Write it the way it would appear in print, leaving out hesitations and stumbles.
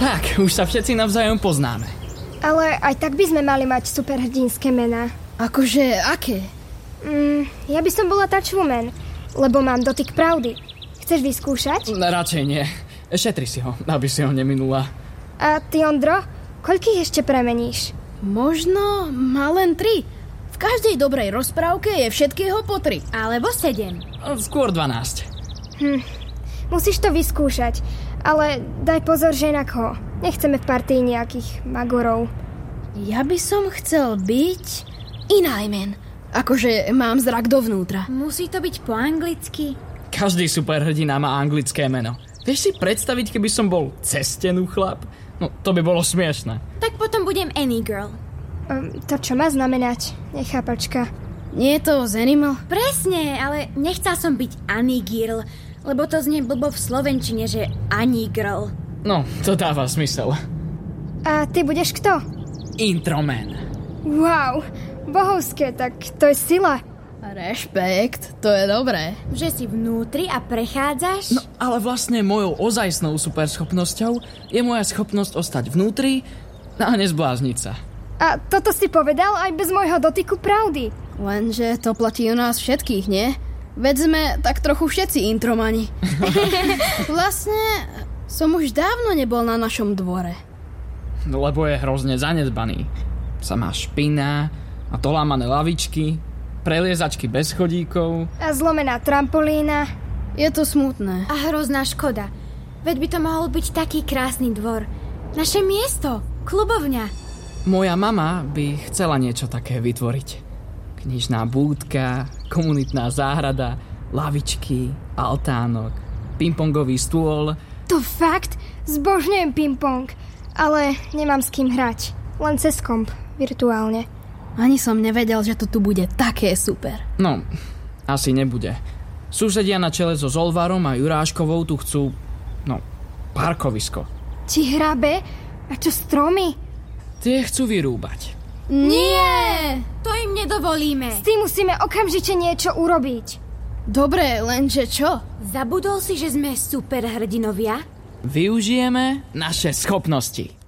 Tak, už sa všetci navzájom poznáme. Ale aj tak by sme mali mať superhrdinské mená. Akože, aké? Ja by som bola Touchwoman, lebo mám dotyk pravdy. Chceš vyskúšať? Radšej nie. Šetri si ho, aby si ho neminula. A ty, Ondro, koľkých ešte premeníš? Možno má len 3. V každej dobrej rozprávke je všetkého po 3. Alebo 7. Skôr 12. Musíš to vyskúšať, ale daj pozor, že inak ho. Nechceme v partii nejakých magorov. Ja by som chcel byť Inajmen. Akože mám zrak dovnútra. Musí to byť po anglicky. Každý superhrdina má anglické meno. Vieš si predstaviť, keby som bol cez stenu chlap? No, to by bolo smiešné. Tak potom budem Any Girl. To čo má znamenať? Nechápačka. Nie je to z Animal? Presne, ale nechcel som byť Any Girl, lebo to znie blbo v slovenčine, že Any Girl. No, to dáva zmysel. A ty budeš kto? Introman. Wow, bohovské, tak to je sila. Rešpekt, to je dobré. Že si vnútri a prechádzaš? No, ale vlastne mojou ozajstnou superschopnosťou je moja schopnosť ostať vnútri a nezblázniť sa. A toto si povedal aj bez môjho dotyku pravdy. Lenže to platí u nás všetkých, nie? Veď sme tak trochu všetci intromani. Vlastne som už dávno nebol na našom dvore. Lebo je hrozne zanedbaný. Samá špina a to lámané lavičky, preliezačky bez chodíkov. A zlomená trampolína. Je to smutné. A hrozná škoda. Veď by to mohol byť taký krásny dvor. Naše miesto, klubovňa. Moja mama by chcela niečo také vytvoriť. Knižná búdka, komunitná záhrada, lavičky, altánok, pingpongový stôl. To fakt? Zbožňujem ping-pong. Ale nemám s kým hrať. Len cez komp, virtuálne. Ani som nevedel, že to tu bude také super. No, asi nebude. Susedia na čele so Zolvarom a Juráškovou tu chcú, parkovisko. Ti hrabe? A čo stromy? Tie chcú vyrúbať. Nie! To im nedovolíme. S tým musíme okamžite niečo urobiť. Dobre, lenže čo? Zabudol si, že sme superhrdinovia? Využijeme naše schopnosti.